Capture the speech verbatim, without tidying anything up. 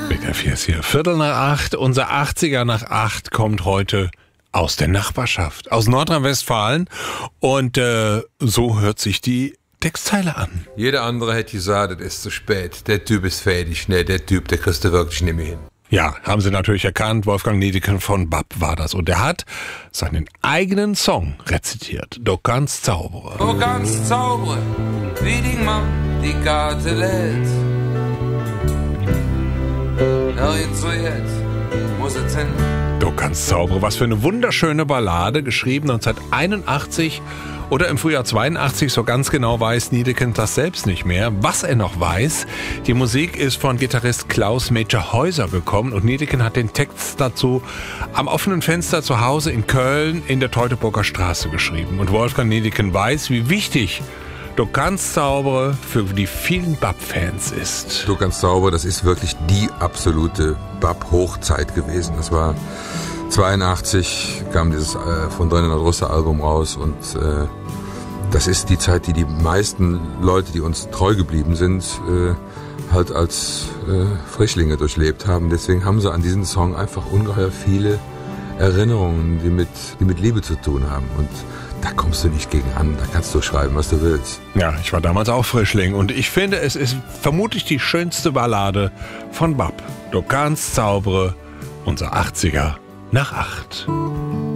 Big F vier ist hier. Viertel nach acht. Unser achtziger nach acht kommt heute aus der Nachbarschaft, aus Nordrhein-Westfalen. Und äh, so hört sich die Textzeile an. Jeder andere hätte gesagt, es ist zu spät. Der Typ ist fertig. Nee, der Typ, der kriegst du wirklich nicht mehr hin. Ja, haben Sie natürlich erkannt. Wolfgang Niedeken von B A P war das. Und er hat seinen eigenen Song rezitiert. Du kannst zaubern. Du kannst zaubern, wie die Mann die Karte lädt. Ja, jetzt so jetzt muss es hin. Du kannst zaubern. Was für eine wunderschöne Ballade, geschrieben neunzehnhunderteinundachtzig oder im Frühjahr zweiundachtzig. So ganz genau weiß Niedeken das selbst nicht mehr. Was er noch weiß, die Musik ist von Gitarrist Klaus Metzger-Häuser gekommen und Niedeken hat den Text dazu am offenen Fenster zu Hause in Köln in der Teutoburger Straße geschrieben. Und Wolfgang Niedeken weiß, wie wichtig Du kannst zaubern für die vielen B A P-Fans ist. Du kannst zaubern, das ist wirklich die absolute B A P-Hochzeit gewesen. Das war zweiundachtzig, kam dieses äh, von Drinnen Russe Album raus und äh, das ist die Zeit, die die meisten Leute, die uns treu geblieben sind, äh, halt als äh, Frischlinge durchlebt haben. Deswegen haben sie an diesen Song einfach ungeheuer viele Erinnerungen, die mit, die mit Liebe zu tun haben. Und da kommst du nicht gegen an, da kannst du schreiben, was du willst. Ja, ich war damals auch Frischling und ich finde, es ist vermutlich die schönste Ballade von B A P. Du kannst zaubere, unser achtziger nach acht.